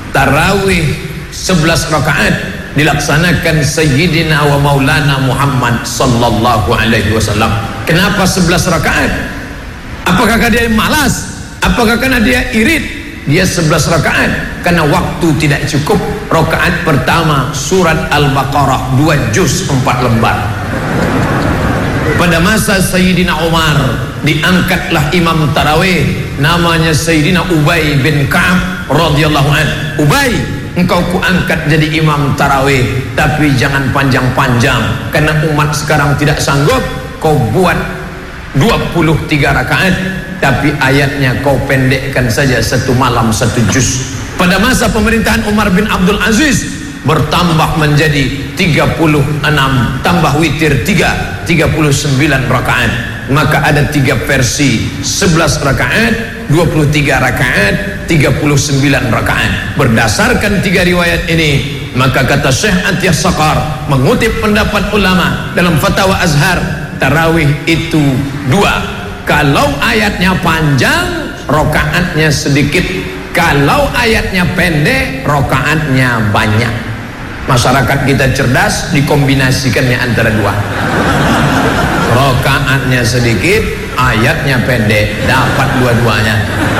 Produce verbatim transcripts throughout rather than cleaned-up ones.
tarawih sebelas rakaat dilaksanakan Sayyidina wa Maulana Muhammad sallallahu alaihi wasallam. Kenapa sebelas rakaat? Apakah dia malas? Apakah karena dia irit? Dia sebelas rakaat karena waktu tidak cukup. Rakaat pertama surat Al-Baqarah dua juz empat lembar. Pada masa Sayyidina Umar diangkatlah imam tarawih, namanya Sayyidina Ubay bin Ka'ab radhiyallahu anhu. Ubay, engkau kuangkat jadi imam tarawih, tapi jangan panjang-panjang karena umat sekarang tidak sanggup. Kau buat dua puluh tiga rakaat, tapi ayatnya kau pendekkan saja satu malam satu juz. Pada masa pemerintahan Umar bin Abdul Aziz bertambah menjadi tiga puluh enam, tambah witir tiga, tiga puluh sembilan rakaat. Maka ada tiga versi, sebelas rakaat, dua puluh tiga rakaat, tiga puluh sembilan rakaat. Berdasarkan tiga riwayat ini, maka kata Syekh Atiyah Saqar mengutip pendapat ulama dalam Fatwa Azhar, tarawih itu dua. Kalau ayatnya panjang, rokaatnya sedikit. Kalau ayatnya pendek, rokaatnya banyak. Masyarakat kita cerdas, dikombinasikannya antara dua. Rokaatnya sedikit, ayatnya pendek, dapat dua-duanya.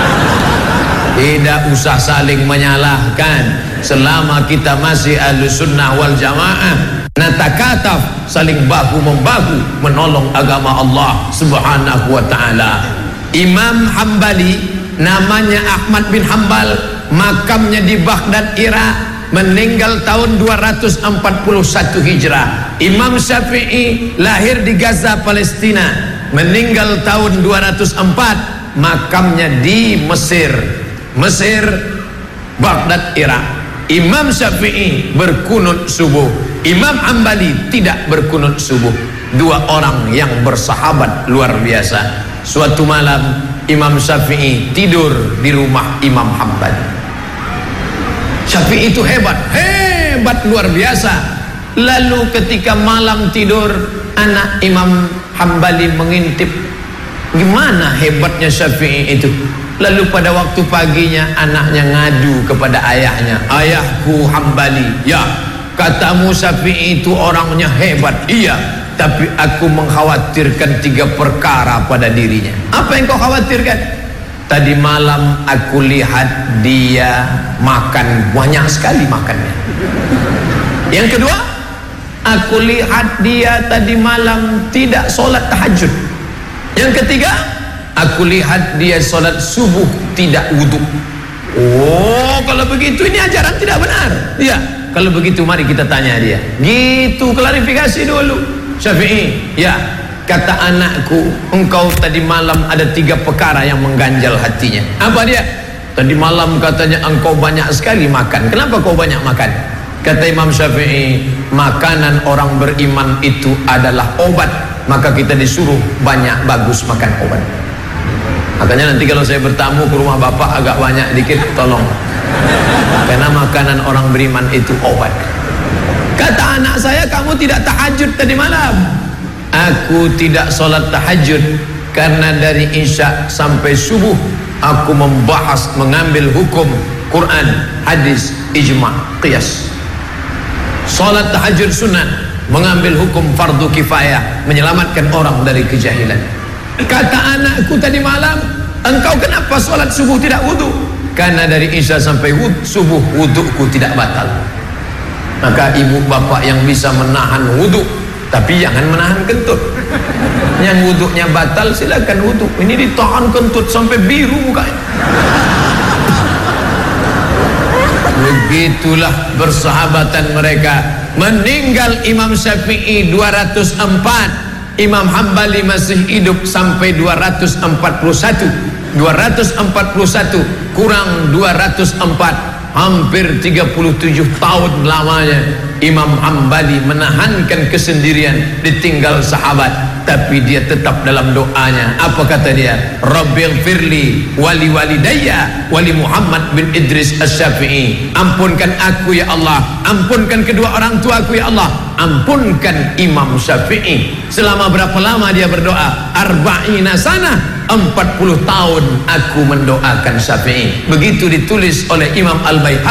Tidak usah saling menyalahkan. Selama kita masih Ahlus Sunnah wal Jamaah, natakataf, saling bahu membahu menolong agama Allah Subhanahu wa taala. Imam Hambali namanya Ahmad bin Hambal, makamnya di Baghdad, Irak, meninggal tahun dua ratus empat puluh satu Hijrah. Imam Syafi'i lahir di Gaza, Palestina, meninggal tahun dua ratus empat, makamnya di Mesir. Mesir, Baghdad, Irak. Imam Syafi'i berkunut subuh, Imam Hambali tidak berkunut subuh. Dua orang yang bersahabat luar biasa. Suatu malam Imam Syafi'i tidur di rumah Imam Hambali. Syafi'i itu hebat, hebat luar biasa. Lalu ketika malam tidur, anak Imam Hambali mengintip, gimana hebatnya Syafi'i itu. Lalu pada waktu paginya anaknya ngadu kepada ayahnya, ayahku Hambali, ya katamu Syafi'i itu orangnya hebat, iya, tapi aku mengkhawatirkan tiga perkara pada dirinya. Apa yang kau khawatirkan? Tadi malam aku lihat dia makan banyak sekali makannya. Yang kedua, aku lihat dia tadi malam tidak sholat tahajud. Yang ketiga, aku lihat dia sholat subuh tidak wudhu. Oh, kalau begitu ini ajaran tidak benar. Iya, kalau begitu mari kita tanya dia. Gitu, klarifikasi dulu. Syafi'i, ya, kata anakku, engkau tadi malam ada tiga perkara yang mengganjal hatinya. Apa dia? Tadi malam katanya engkau banyak sekali makan. Kenapa kau banyak makan? Kata Imam Syafi'i, makanan orang beriman itu adalah obat, maka kita disuruh banyak bagus makan obat. Makanya nanti kalau saya bertamu ke rumah bapak agak banyak dikit, tolong, karena makanan orang beriman itu obat. Kata anak saya, kamu tidak tahajud tadi malam. Aku tidak sholat tahajud karena dari isya sampai subuh aku membahas, mengambil hukum Quran, hadis, ijma, qiyas. Sholat tahajud sunnah, mengambil hukum fardu kifayah, menyelamatkan orang dari kejahilan. Kata anakku tadi malam, engkau kenapa sholat subuh tidak wudhu? Karena dari isya sampai wudhu, subuh wudhuku tidak batal. Maka ibu bapak yang bisa menahan wudhu, tapi jangan menahan kentut. Yang wudhunya batal silakan wudhu. Ini ditahan kentut sampai biru mukanya. Begitulah bersahabatan mereka. Meninggal Imam Syafi'i dua ratus empat, Imam Hambali masih hidup sampai dua ratus empat puluh satu. dua ratus empat puluh satu kurang dua ratus empat, hampir tiga puluh tujuh tahun lamanya Imam Hambali menahankan kesendirian, ditinggal sahabat, tapi dia tetap dalam doanya. Apa kata dia? Rabbighfirli wali walidayya wali Muhammad bin Idris Asy-Syafi'i. Ampunkan aku ya Allah, ampunkan kedua orang tuaku ya Allah, ampunkan Imam Syafi'i. Selama berapa lama dia berdoa? Arba'ina sana, empat puluh tahun aku mendoakan Syafi'i. Begitu ditulis oleh Imam Al-Baihaqi